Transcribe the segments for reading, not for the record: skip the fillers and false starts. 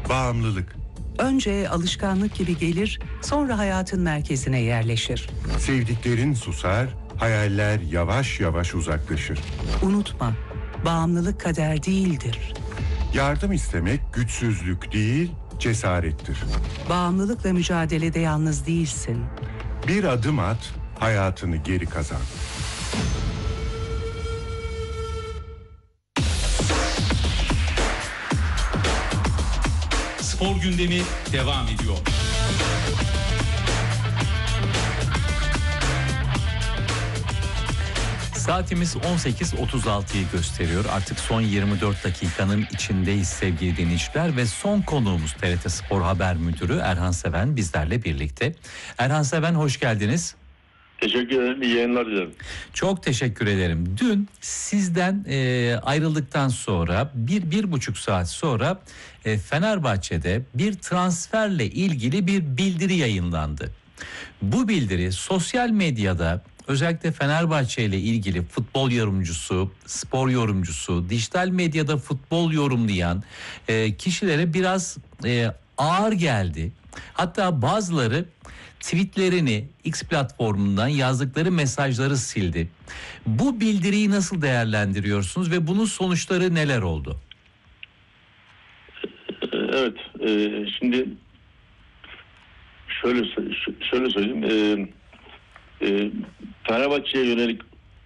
Bağımlılık. Önce alışkanlık gibi gelir, sonra hayatın merkezine yerleşir. Sevdiklerin susar, hayaller yavaş yavaş uzaklaşır. Unutma, bağımlılık kader değildir. Yardım istemek güçsüzlük değil, cesarettir. Bağımlılıkla mücadelede yalnız değilsin. Bir adım at, hayatını geri kazan. Spor gündemi devam ediyor. Saatimiz 18.36'yı gösteriyor. Artık son 24 dakikanın içindeyiz sevgili dinleyiciler ve son konuğumuz TRT Spor Haber Müdürü Erhan Seven bizlerle birlikte. Erhan Seven, hoş geldiniz. Teşekkür ederim. İyi yayınlar dilerim. Çok teşekkür ederim. Dün sizden ayrıldıktan sonra bir buçuk saat sonra Fenerbahçe'de bir transferle ilgili bir bildiri yayınlandı. Bu bildiri sosyal medyada özellikle Fenerbahçe ile ilgili futbol yorumcusu, spor yorumcusu, dijital medyada futbol yorumlayan kişilere biraz ağır geldi. Hatta bazıları tweetlerini X platformundan yazdıkları mesajları sildi. Bu bildiriyi nasıl değerlendiriyorsunuz ve bunun sonuçları neler oldu? Evet, şimdi şöyle söyleyeyim. Fenerbahçe'ye yönelik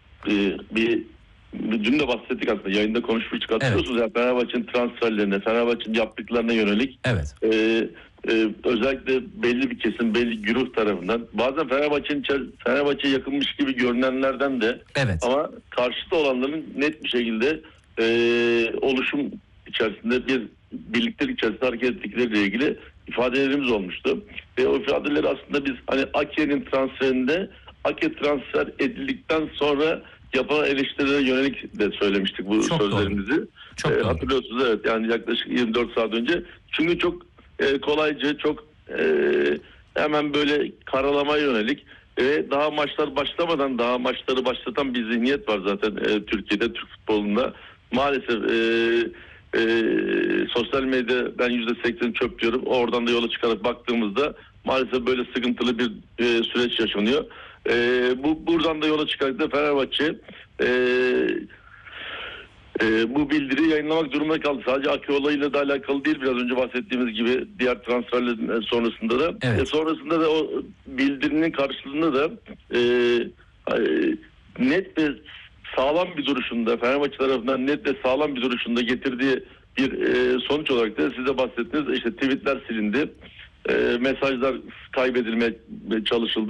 dün de bahsettik aslında, yayında konuşmuş hatırlıyorsunuz. Evet. Ya Fenerbahçe'nin transferlerine, Fenerbahçe'nin yaptıklarına yönelik. Evet. Özellikle belli bir kesim, belli güruh tarafından, bazen Fenerbahçe'ye yakınmış gibi görünenlerden de, evet, ama karşıtı olanların net bir şekilde oluşum içerisinde, bir birliktelik içerisinde hareket ettikleriyle ilgili ifadelerimiz olmuştu. Ve o ifadeleri aslında biz hani Ake'nin transferinde, Ake transfer edildikten sonra yapılan eleştirilere yönelik de söylemiştik bu çok sözlerimizi. Hatırlıyorsunuz, evet, yani yaklaşık 24 saat önce. Çünkü çok kolayca, çok hemen böyle karalamaya yönelik ve daha maçlar başlamadan daha maçları başlatan bir zihniyet var zaten Türkiye'de, Türk futbolunda. Maalesef sosyal medya, ben %80 çöp diyorum. Oradan da yola çıkarak baktığımızda maalesef böyle sıkıntılı bir süreç yaşanıyor. Buradan da yola çıkarak da Fenerbahçe bu bildiriyi yayınlamak durumunda kaldı. Sadece Ake olayıyla da alakalı değil, biraz önce bahsettiğimiz gibi diğer transferlerin sonrasında da. Evet. Sonrasında da o bildirinin karşılığında da net ve sağlam bir duruşunda, Fenerbahçe tarafından net ve sağlam bir duruşunda getirdiği bir sonuç olarak da size bahsettiniz. İşte tweetler silindi, mesajlar kaybedilmeye çalışıldı.